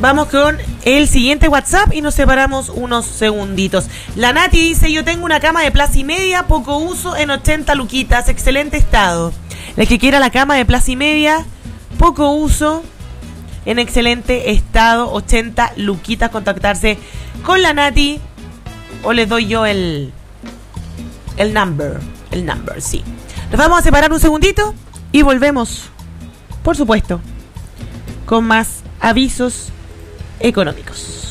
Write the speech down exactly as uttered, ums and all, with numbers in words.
Vamos con el siguiente WhatsApp y nos separamos unos segunditos. La Nati dice, yo tengo una cama de plaza y media, poco uso, en ochenta luquitas, excelente estado. La que quiera la cama de plaza y media, poco uso, en excelente estado, ochenta luquitas, contactarse con la Nati o les doy yo el el number, el number, sí. Nos vamos a separar un segundito y volvemos, por supuesto, con más avisos económicos.